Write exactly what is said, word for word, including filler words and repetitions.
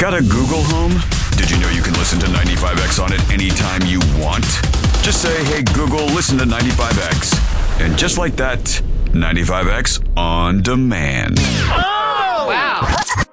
Got a Google Home? Did you know you can listen to ninety-five X on it anytime you want? Just say, hey, Google, listen to ninety-five X. And just like that, ninety-five X on demand. Oh! Wow.